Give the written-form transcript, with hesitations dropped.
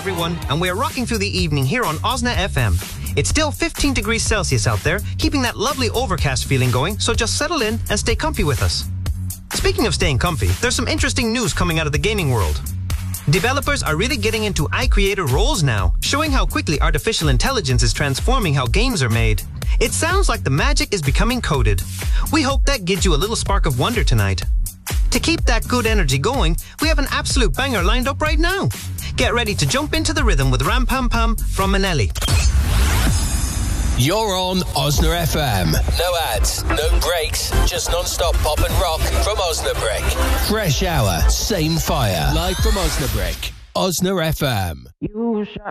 everyone, and we're rocking through the evening here on Osna FM. It's still 15 degrees Celsius out there, keeping that lovely overcast feeling going, so just settle in and stay comfy with us. Speaking of staying comfy, there's some interesting news coming out of the gaming world. Developers are really getting into iCreator roles now, showing how quickly artificial intelligence is transforming how games are made. It sounds like the magic is becoming coded. We hope that gives you a little spark of wonder tonight. To keep that good energy going, we have an absolute banger lined up right now. Get ready to jump into the rhythm with Ram Pam Pam from Manelli. You're on Osna FM. No ads, no breaks, just non-stop pop and rock from Osnabrick. Fresh hour, same fire. Live from Osnabrick. Osna FM. You shot